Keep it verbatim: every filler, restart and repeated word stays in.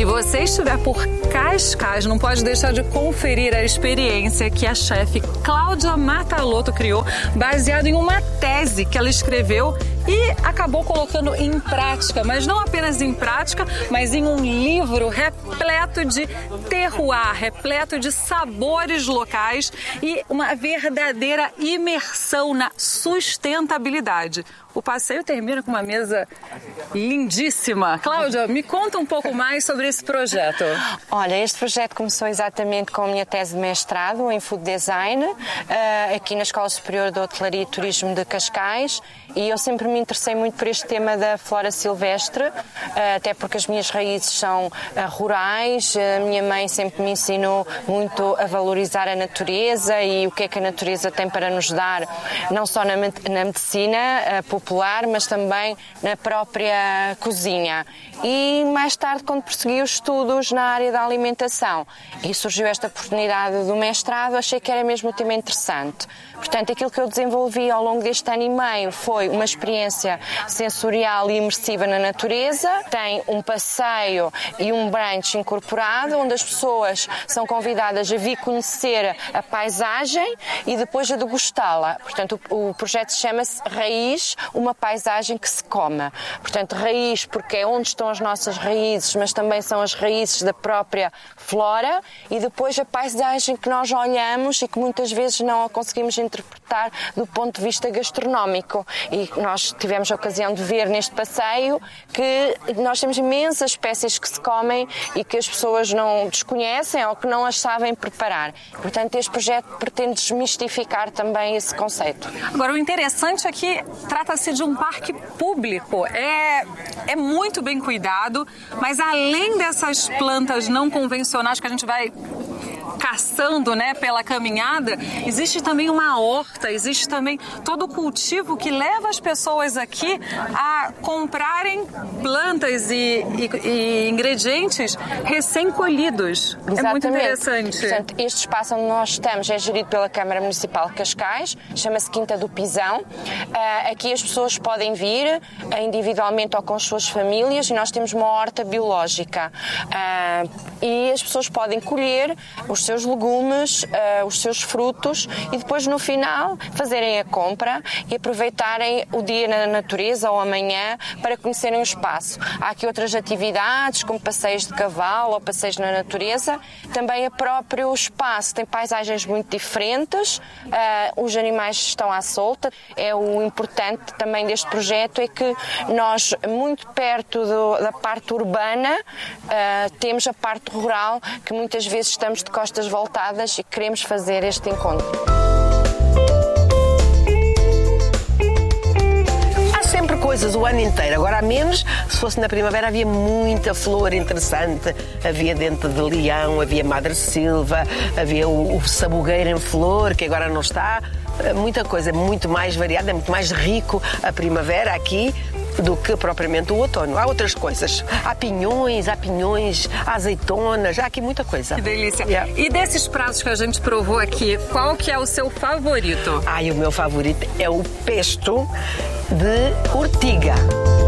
Se você estiver por Cascais, não pode deixar de conferir a experiência que a chefe Cláudia Matalotto criou, baseado em uma tese que ela escreveu e acabou colocando em prática, mas não apenas em prática, mas em um livro repleto de terroir, repleto de sabores locais e uma verdadeira imersão na sustentabilidade. O passeio termina com uma mesa lindíssima. Cláudia, me conta um pouco mais sobre esse projeto. Olha, este projeto começou exatamente com a minha tese de mestrado em Food Design, aqui na Escola Superior de Hotelaria e Turismo de Cascais, e eu sempre me interessei muito por este tema da flora silvestre, até porque as minhas raízes são rurais, a minha mãe sempre me ensinou muito a valorizar a natureza e o que é que a natureza tem para nos dar, não só na medicina popular, mas também na própria cozinha. E mais tarde, quando persegui os estudos na área da alimentação e surgiu esta oportunidade do mestrado, achei que era mesmo um tema interessante. Portanto, aquilo que eu desenvolvi ao longo deste ano e meio foi uma experiência sensorial e imersiva na natureza. Tem um passeio e um brunch incorporado, onde as pessoas são convidadas a vir conhecer a paisagem e depois a degustá-la. Portanto, o projeto chama-se Raiz, uma paisagem que se come. Portanto, raiz porque é onde estão as nossas raízes, mas também são as raízes da própria flora, e depois a paisagem que nós olhamos e que muitas vezes não a conseguimos interpretar do ponto de vista gastronómico. E nós tivemos a ocasião de ver neste passeio que nós temos imensas espécies que se comem e que as pessoas não desconhecem ou que não as sabem preparar. Portanto, este projeto pretende desmistificar também esse conceito. Agora, o interessante é que trata-se de um parque público. É, é muito bem cuidado, mas além dessas plantas não convencionais que a gente vai caçando, né, pela caminhada, existe também uma horta, existe também todo o cultivo que leva as pessoas aqui a comprarem plantas e, e, e ingredientes recém-colhidos. É muito interessante. Portanto, este espaço onde nós estamos é gerido pela Câmara Municipal de Cascais, chama-se Quinta do Pisão. Uh, aqui as pessoas podem vir uh, individualmente ou com as suas famílias, e nós temos uma horta biológica. Uh, e as pessoas podem colher os seus legumes, uh, os seus frutos, e depois no final fazerem a compra e aproveitarem o dia na natureza ou amanhã para conhecerem o espaço. Há aqui outras atividades, como passeios de cavalo ou passeios na natureza. Também o próprio espaço tem paisagens muito diferentes, uh, os animais estão à solta. É o importante também deste projeto, é que nós, muito perto do, da parte urbana, uh, temos a parte rural, que muitas vezes estamos de costas voltadas e queremos fazer este encontro. Há sempre coisas o ano inteiro, agora há menos. Se fosse na primavera havia muita flor interessante, havia dente de leão, havia madre silva, havia o, o sabugueiro em flor, que agora não está. Muita coisa, muito mais variada, é muito mais rico a primavera aqui do que propriamente o outono. Há outras coisas. Há pinhões, há pinhões, há azeitonas, há aqui muita coisa. Que delícia. Yeah. E desses pratos que a gente provou aqui, qual que é o seu favorito? Ai, o meu favorito é o pesto de ortiga.